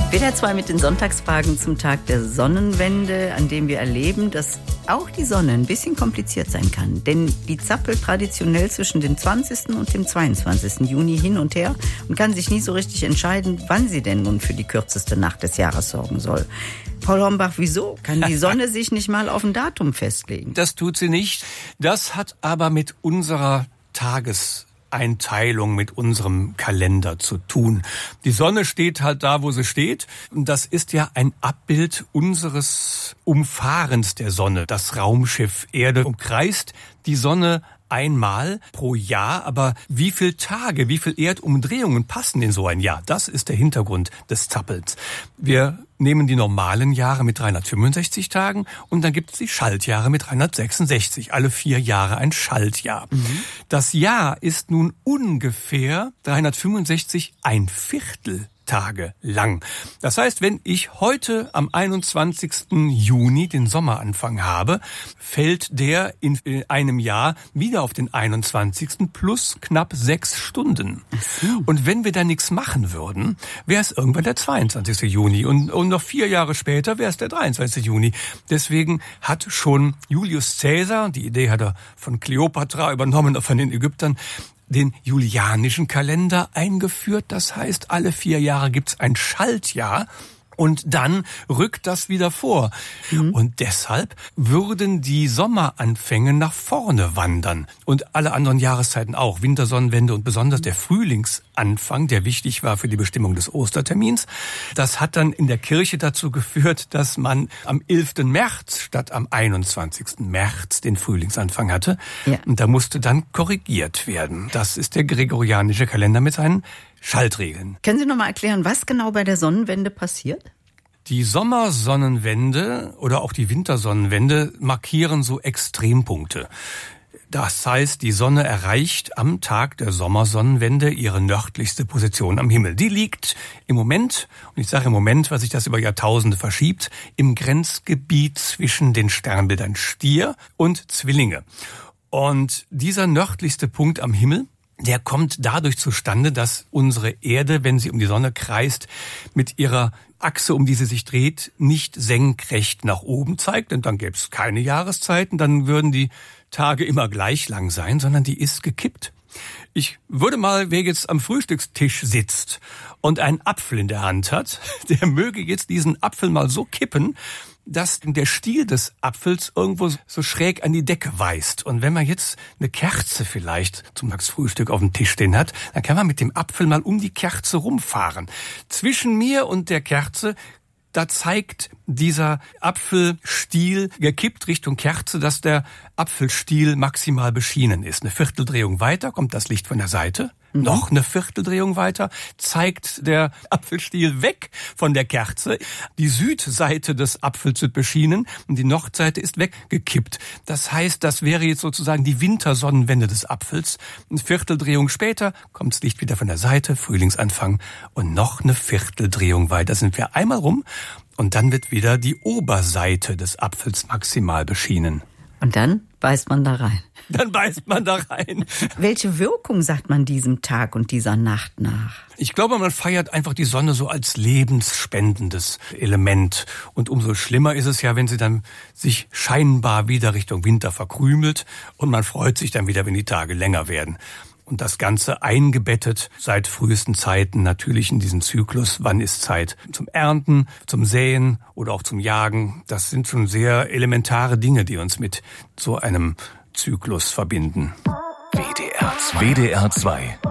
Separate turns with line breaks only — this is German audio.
WDR 2 mit den Sonntagsfragen zum Tag der Sonnenwende, an dem wir erleben, dass auch die Sonne ein bisschen kompliziert sein kann. Denn die zappelt traditionell zwischen dem 20. und dem 22. Juni hin und her und kann sich nie so richtig entscheiden, wann sie denn nun für die kürzeste Nacht des Jahres sorgen soll. Paul Hornbach, wieso kann die Sonne sich nicht mal auf ein Datum festlegen?
Das tut sie nicht. Das hat aber mit unserer Tageseinteilung, mit unserem Kalender zu tun. Die Sonne steht halt da, wo sie steht. Das ist ja ein Abbild unseres Umfahrens der Sonne. Das Raumschiff Erde umkreist die Sonne einmal pro Jahr, aber wie viele Tage, wie viele Erdumdrehungen passen in so ein Jahr? Das ist der Hintergrund des Zappels. Wir nehmen die normalen Jahre mit 365 Tagen und dann gibt es die Schaltjahre mit 366. Alle 4 Jahre ein Schaltjahr. Das Jahr ist nun ungefähr 365 1/4 Tage lang. Das heißt, wenn ich heute am 21. Juni den Sommeranfang habe, fällt der in einem Jahr wieder auf den 21. plus knapp 6 Stunden. Und wenn wir da nichts machen würden, wäre es irgendwann der 22. Juni und noch 4 Jahre später wäre es der 23. Juni. Deswegen hat schon Julius Caesar, die Idee hat er von Kleopatra übernommen, von den Ägyptern, den julianischen Kalender eingeführt. Das heißt, alle 4 Jahre gibt's ein Schaltjahr und dann rückt das wieder vor. Und deshalb würden die Sommeranfänge nach vorne wandern und alle anderen Jahreszeiten auch. Wintersonnenwende und besonders der Frühlingsanfang, der wichtig war für die Bestimmung des Ostertermins. Das hat dann in der Kirche dazu geführt, dass man am 11. März statt am 21. März den Frühlingsanfang hatte. Ja. Und da musste dann korrigiert werden. Das ist der gregorianische Kalender mit seinen Schaltregeln.
Können Sie noch mal erklären, was genau bei der Sonnenwende passiert?
Die Sommersonnenwende oder auch die Wintersonnenwende markieren so Extrempunkte. Das heißt, die Sonne erreicht am Tag der Sommersonnenwende ihre nördlichste Position am Himmel. Die liegt im Moment, und ich sage im Moment, weil sich das über Jahrtausende verschiebt, im Grenzgebiet zwischen den Sternbildern Stier und Zwillinge. Und dieser nördlichste Punkt am Himmel, der kommt dadurch zustande, dass unsere Erde, wenn sie um die Sonne kreist, mit ihrer Achse, um die sie sich dreht, nicht senkrecht nach oben zeigt, denn dann gäbe es keine Jahreszeiten, dann würden die Tage immer gleich lang sein, sondern die ist gekippt. Ich würde mal, wer jetzt am Frühstückstisch sitzt und einen Apfel in der Hand hat, der möge jetzt diesen Apfel mal so kippen, dass der Stiel des Apfels irgendwo so schräg an die Decke weist. Und wenn man jetzt eine Kerze vielleicht zum Frühstück auf dem Tisch stehen hat, dann kann man mit dem Apfel mal um die Kerze rumfahren. Zwischen mir und der Kerze, da zeigt dieser Apfelstiel gekippt Richtung Kerze, dass der Apfelstiel maximal beschienen ist. Eine Vierteldrehung weiter kommt das Licht von der Seite. Noch eine Vierteldrehung weiter zeigt der Apfelstiel weg von der Kerze. Die Südseite des Apfels wird beschienen und die Nordseite ist weggekippt. Das heißt, das wäre jetzt sozusagen die Wintersonnenwende des Apfels. Eine Vierteldrehung später kommt das Licht wieder von der Seite, Frühlingsanfang und noch eine Vierteldrehung weiter. Sind wir einmal rum und dann wird wieder die Oberseite des Apfels maximal beschienen.
Und dann beißt man da rein.
Dann beißt man da rein.
Welche Wirkung sagt man diesem Tag und dieser Nacht nach?
Ich glaube, man feiert einfach die Sonne so als lebensspendendes Element. Und umso schlimmer ist es ja, wenn sie dann sich scheinbar wieder Richtung Winter verkrümelt und man freut sich dann wieder, wenn die Tage länger werden. Und das Ganze eingebettet seit frühesten Zeiten natürlich in diesen Zyklus. Wann ist Zeit zum Ernten, zum Säen oder auch zum Jagen? Das sind schon sehr elementare Dinge, die uns mit so einem Zyklus verbinden.
WDR 2.